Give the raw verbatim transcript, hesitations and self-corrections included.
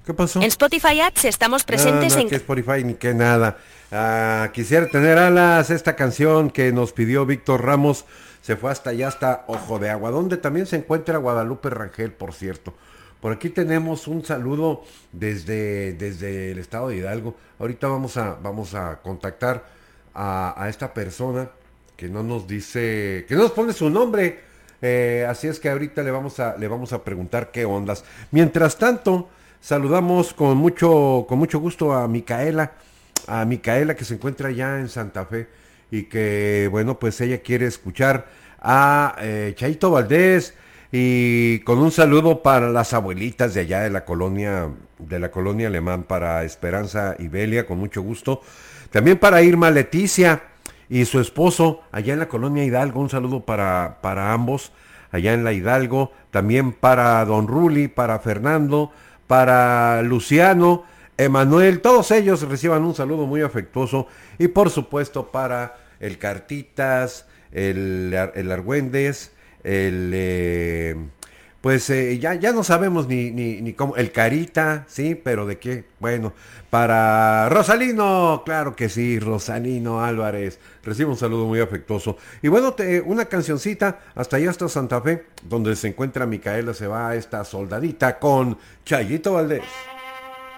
¿Qué pasó? En Spotify Ads estamos presentes no, no, en... que Spotify ni que nada. Ah, quisiera tener alas, esta canción que nos pidió Víctor Ramos, se fue hasta allá, hasta Ojo de Agua, donde también se encuentra Guadalupe Rangel, por cierto. Por aquí tenemos un saludo desde, desde el estado de Hidalgo. Ahorita vamos a, vamos a contactar a, a esta persona que no nos dice, que no nos pone su nombre. Eh, así es que ahorita le vamos a, le vamos a preguntar qué ondas. Mientras tanto, saludamos con mucho, con mucho gusto a Micaela, a Micaela que se encuentra ya en Santa Fe y que, bueno, pues ella quiere escuchar a eh, Chaito Valdés, y con un saludo para las abuelitas de allá de la colonia, de la colonia Alemán, para Esperanza y Belia, con mucho gusto. También para Irma Leticia y su esposo allá en la colonia Hidalgo, un saludo para, para ambos allá en la Hidalgo. También para Don Ruli, para Fernando, para Luciano, Emanuel, todos ellos reciban un saludo muy afectuoso. Y por supuesto para el Cartitas, el, el Argüendes, el eh, pues eh, ya, ya no sabemos ni, ni, ni cómo, el Carita, sí, pero de qué, bueno, para Rosalino, claro que sí, Rosalino Álvarez, recibe un saludo muy afectuoso. Y bueno, te, una cancioncita, hasta allá hasta Santa Fe, donde se encuentra Micaela, se va esta soldadita con Chayito Valdés.